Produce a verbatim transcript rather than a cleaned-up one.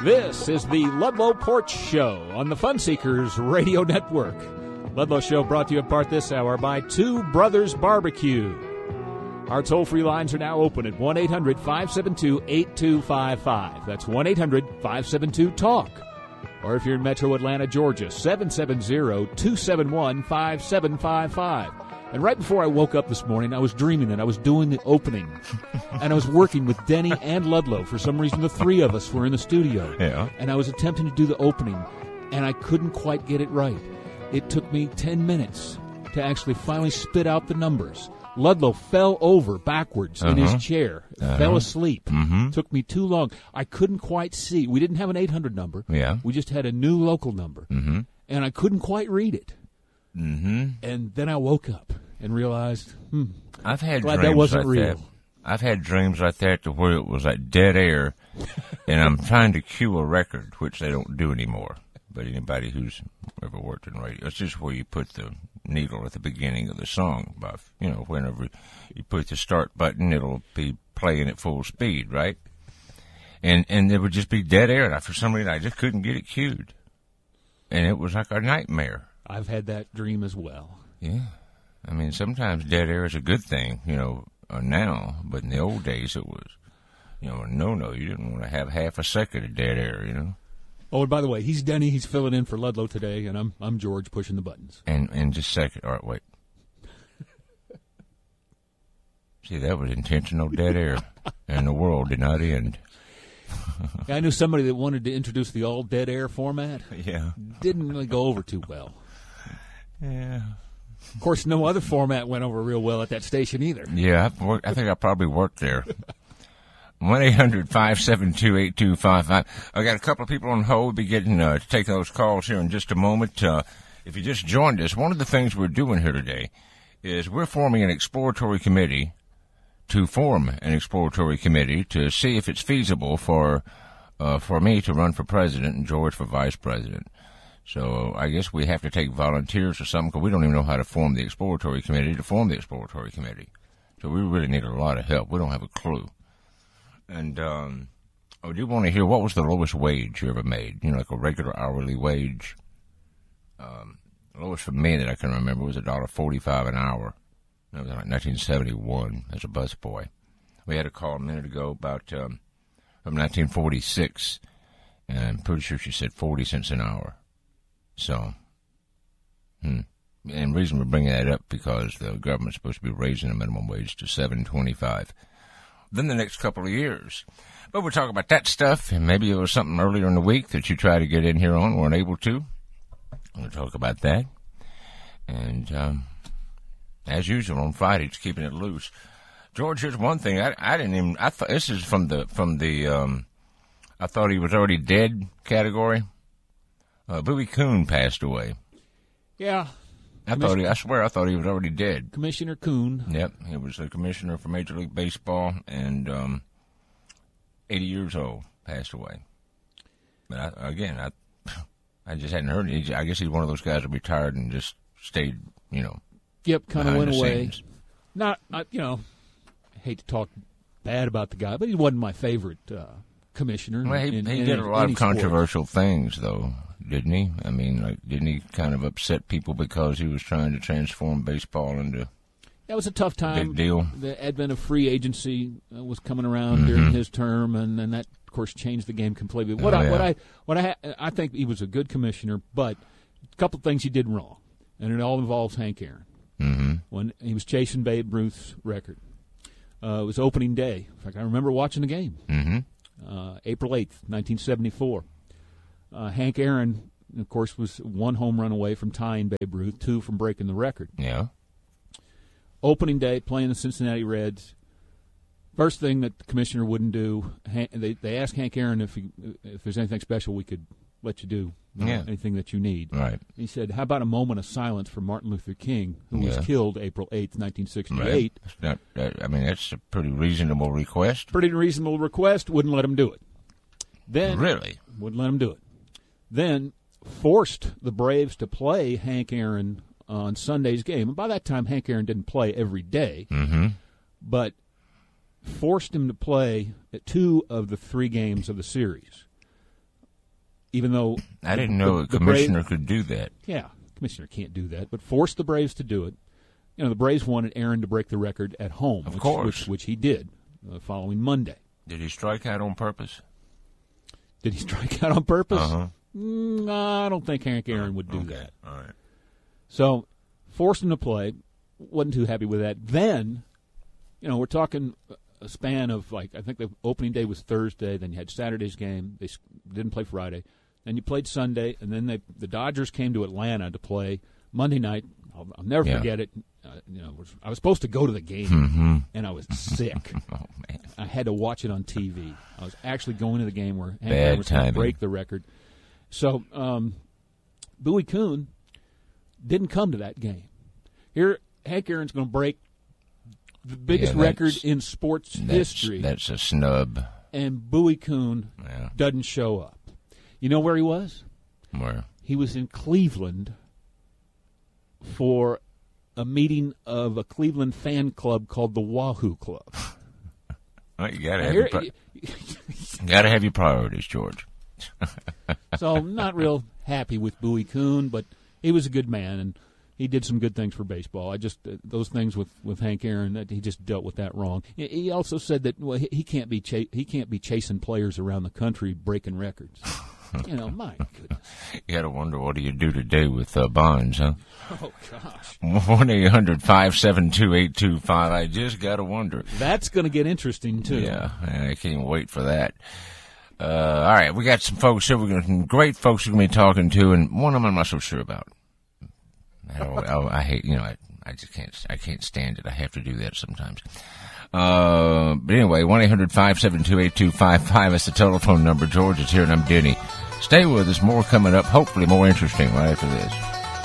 This is the Ludlow Porch Show on the Fun Seekers Radio Network. Ludlow Show brought to you in part this hour by Two Brothers Barbecue. Our toll-free lines are now open at one eight hundred five seven two eight two five five. That's one eight hundred five seven two talk. Or if you're in Metro Atlanta, Georgia, seven seven zero two seven one five seven five five. And right before I woke up this morning, I was dreaming that I was doing the opening. And I was working with Denny and Ludlow. For some reason, the three of us were in the studio. Yeah. And I was attempting to do the opening, and I couldn't quite get it right. It took me ten minutes to actually finally spit out the numbers. Ludlow fell over backwards Uh-huh. in his chair, Uh-huh. fell asleep. Mm-hmm. Took me too long. I couldn't quite see. We didn't have an eight hundred number. Yeah. We just had a new local number. Mm-hmm. And I couldn't quite read it. Mm-hmm. And then I woke up and realized, hmm, I've had glad dreams that wasn't like real. that. I've had dreams like that to where it was like dead air, and I'm trying to cue a record, which they don't do anymore. But anybody who's ever worked in radio, it's just where you put the needle at the beginning of the song. By, you know, whenever you put the start button, it'll be playing at full speed, right? And and there would just be dead air, and I, for some reason I just couldn't get it cued, and it was like a nightmare. I've had that dream as well. Yeah. I mean, sometimes dead air is a good thing, you know, uh, now, but in the old days it was, you know, no, no, you didn't want to have half a second of dead air, you know. Oh, and by the way, he's Denny. He's filling in for Ludlow today, and I'm I'm George pushing the buttons. And and just a second, all right, wait. See, that was intentional dead air, and the world did not end. I knew somebody that wanted to introduce the all dead air format. Yeah. Didn't really go over too well. Yeah. Of course, no other format went over real well at that station either. Yeah, I've worked, I think I probably worked there. one eight hundred five seven two eight two five five. I got a couple of people on hold. We'll be getting uh, to take those calls here in just a moment. Uh, if you just joined us, one of the things we're doing here today is we're forming an exploratory committee to form an exploratory committee to see if it's feasible for uh, for me to run for president and George for vice president. So I guess we have to take volunteers or something, because we don't even know how to form the exploratory committee to form the exploratory committee. So we really need a lot of help. We don't have a clue. And um, I do want to hear, what was the lowest wage you ever made? You know, like a regular hourly wage. Um, the lowest for me that I can remember was one dollar forty-five an hour. That was like nineteen seventy-one as a busboy. We had a call a minute ago about um, from nineteen forty-six, and I'm pretty sure she said forty cents an hour. So, hmm. And the reason we're bringing that up because the government's supposed to be raising the minimum wage to seven twenty-five within the next couple of years. But we'll talk about that stuff, and maybe it was something earlier in the week that you tried to get in here on, weren't able to. We'll talk about that. And um, as usual on Fridays, keeping it loose. George, here's one thing. I, I didn't even. I thought this is from the from the. Um, I thought he was already dead category. Uh, Bowie Kuhn passed away. Yeah. I thought he, I swear I thought he was already dead. Commissioner Kuhn. Yep, he was a commissioner for Major League Baseball, and um, eighty years old, passed away. But I, again, I I just hadn't heard it. I guess he's one of those guys that retired and just stayed, you know. Yep, kind of went away. Scenes. Not, not, you know, I hate to talk bad about the guy, but he wasn't my favorite uh, commissioner. Well, he, in, he in did any, a lot any of controversial sport. things, though, didn't he? I mean, like, didn't he kind of upset people because he was trying to transform baseball into That was a tough time. Big deal. The advent of free agency uh, was coming around Mm-hmm. during his term, and, and that, of course, changed the game completely. What Oh, I, yeah. what I, what I, ha- I think he was a good commissioner, but a couple of things he did wrong, and it all involves Hank Aaron. Mm-hmm. When he was chasing Babe Ruth's record, uh, it was opening day. In fact, I remember watching the game, Mm-hmm. uh, April eighth, nineteen seventy-four. Uh, Hank Aaron, of course, was one home run away from tying Babe Ruth, two from breaking the record. Yeah. Opening day, playing the Cincinnati Reds. First thing that the commissioner wouldn't do, Han- they they asked Hank Aaron if he, if there's anything special we could let you do, you know, Yeah. anything that you need. Right. He said, "How about a moment of silence for Martin Luther King, who was Yeah. killed April eighth, nineteen Right. sixty-eight?" It's not, that, I mean, that's a pretty reasonable request. Pretty reasonable request. Wouldn't let him do it. Then Really? wouldn't let him do it. Then forced the Braves to play Hank Aaron on Sunday's game. And by that time, Hank Aaron didn't play every day, Mm-hmm. but forced him to play at two of the three games of the series. even though I didn't know the, a the commissioner Braves, could do that. Yeah, commissioner can't do that, but force the Braves to do it. You know, the Braves wanted Aaron to break the record at home, Of which, course. which, which he did the following Monday. Did he strike out on purpose? Did he strike out on purpose? Uh-huh. Mm, I don't think Hank Aaron would do Okay. that. All right. So, forced him to play. Wasn't too happy with that. Then, you know, we're talking a span of, like, I think the opening day was Thursday. Then you had Saturday's game. They didn't play Friday. Then you played Sunday. And then they, the Dodgers came to Atlanta to play Monday night. I'll, I'll never Yeah. forget it. Uh, you know, I was supposed to go to the game, Mm-hmm. and I was sick. Oh, man. I had to watch it on T V. I was actually going to the game where Hank Bad Aaron was going to timing. break the record. So, um, Bowie Kuhn didn't come to that game. Here, Hank Aaron's going to break the biggest Yeah, record that's- in sports That's, history, that's a snub. and Bowie Kuhn Yeah. doesn't show up. You know where he was? Where? He was in Cleveland for a meeting of a Cleveland fan club called the Wahoo Club. Well, you gotta Now have, here- your pri- gotta have your priorities, George. So I'm not real happy with Bowie Kuhn, but he was a good man, and he did some good things for baseball. I just uh, those things with, with Hank Aaron, that he just dealt with that wrong. He- He also said that well, he, he can't be cha- he can't be chasing players around the country breaking records. You know, my goodness. You gotta wonder what do you do today with uh, bonds, huh? Oh gosh, one eight hundred five seven two eight two five. I just gotta wonder. that's going to get interesting too. Yeah, I can't wait for that. Uh, all right, we got some folks here. We're gonna some great folks we're gonna be talking to, and one of them I'm not so sure about. I, don't, I, I hate, you know, I, I just can't, I can't stand it. I have to do that sometimes. Uh, but anyway, one eight hundred five seven two eight two five five is the telephone number. George is here, and I'm Denny. Stay with us. More coming up. Hopefully, more interesting right after this.